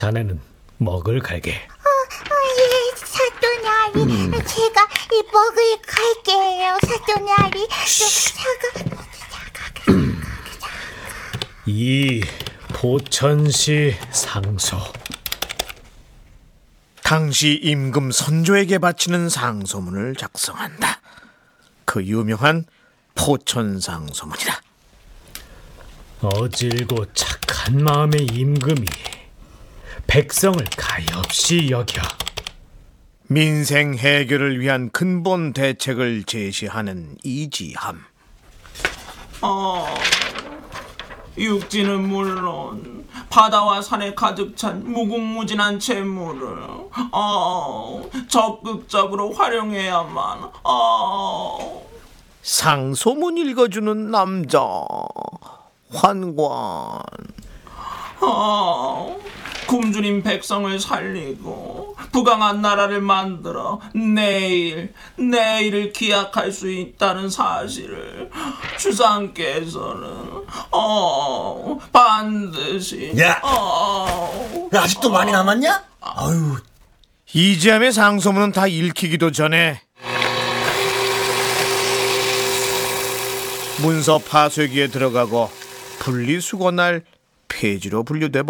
자네는 먹을 갈게. 예, 사또냐리. 제가 이 먹을 갈게요, 사또냐리. 사과. 이 포천시 상소. 당시 임금 선조에게 바치는 상소문을 작성한다. 그 유명한 포천상소문이다. 어질고 착한 마음의 임금이 백성을 가엾이 여겨 민생 해결을 위한 근본 대책을 제시하는 이지함. 육지는 물론 바다와 산에 가득 찬 무궁무진한 재물을 적극적으로 활용해야만. 상소문 읽어주는 남자 환관. 굶주린 백성을 살리고 부강한 나라를 만들어 내일을 기약할 수 있다는 사실을 주상께서는 반드시. 야, 아직도 많이 남았냐? 아유. 이지함의 상소문은 다 읽히기도 전에 문서 파쇄기에 들어가고 분리수거날 폐지로 분류돼